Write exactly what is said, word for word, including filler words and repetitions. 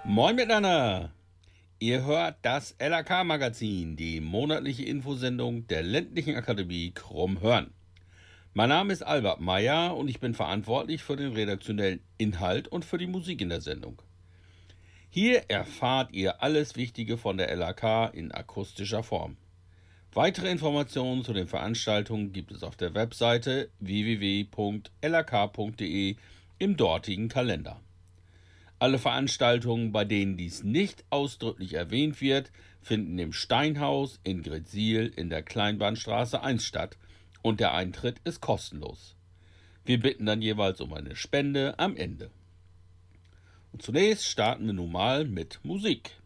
Moin miteinander! Ihr hört das L A K-Magazin, die monatliche Infosendung der Ländlichen Akademie Krummhörn. Mein Name ist Albert Meyer und ich bin verantwortlich für den redaktionellen Inhalt und für die Musik in der Sendung. Hier erfahrt ihr alles Wichtige von der L A K in akustischer Form. Weitere Informationen zu den Veranstaltungen gibt es auf der Webseite w w w punkt l a k punkt d e im dortigen Kalender. Alle Veranstaltungen, bei denen dies nicht ausdrücklich erwähnt wird, finden im Steinhaus in Gretzsiel in der Kleinbahnstraße eins statt und der Eintritt ist kostenlos. Wir bitten dann jeweils um eine Spende am Ende. Und zunächst starten wir nun mal mit Musik.